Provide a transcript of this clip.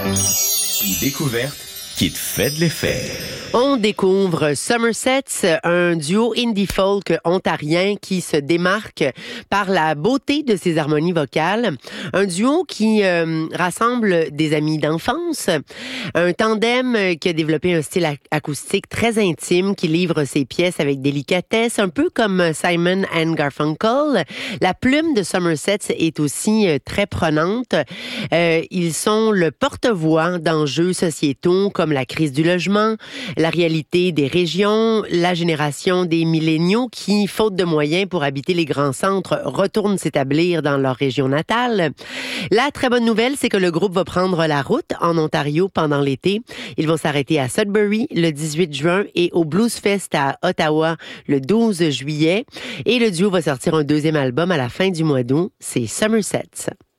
Une découverte qui te fait de l'effet. On découvre Somersets, un duo indie folk ontarien qui se démarque par la beauté de ses harmonies vocales. Un duo qui rassemble des amis d'enfance. Un tandem qui a développé un style acoustique très intime qui livre ses pièces avec délicatesse, un peu comme Simon and Garfunkel. La plume de Somersets est aussi très prenante. Ils sont le porte-voix d'enjeux sociétaux comme la crise du logement, la réalité des régions, la génération des milléniaux qui, faute de moyens pour habiter les grands centres, retournent s'établir dans leur région natale. La très bonne nouvelle, c'est que le groupe va prendre la route en Ontario pendant l'été. Ils vont s'arrêter à Sudbury le 18 juin et au Blues Fest à Ottawa le 12 juillet. Et le duo va sortir un deuxième album à la fin du mois d'août. C'est Somersets.